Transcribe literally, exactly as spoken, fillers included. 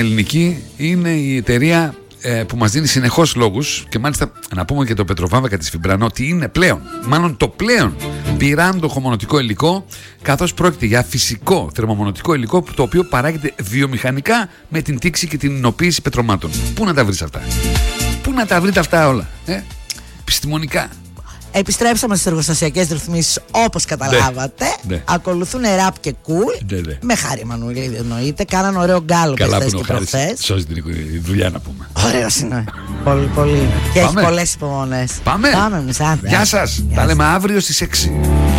ελληνική είναι η εταιρεία ε, που μας δίνει συνεχώς λόγους, και μάλιστα να πούμε και το Πετροβάμβακα της Φιμπρανό ότι είναι πλέον, μάλλον το πλέον πυράντοχο μονωτικό υλικό, καθώς πρόκειται για φυσικό θερμομονωτικό υλικό το οποίο παράγεται βιομηχανικά με την τήξη και την υνοποίηση πετρωμάτων. Πού να τα βρεις αυτά? Πού να τα βρείτε αυτά όλα, ε? Επιστημονικά. Επιστρέψαμε στις εργοστασιακές ρυθμίσεις, όπως καταλάβατε. Ναι, ναι. Ακολουθούν ραπ και κουλ. Ναι, ναι. Με Χάρη Μανουηλίδη εννοείται. Κάναν ωραίο γκάλο χθες και προχθές. Σώζει την δουλειά, να πούμε. Ωραίος είναι. Πολύ, πολύ. Και Πάμε. έχει πολλές υπομονές. Πάμε. Πάμε εμείς, άντε. Γεια σας. Γεια Τα σας. λέμε αύριο στις έξι.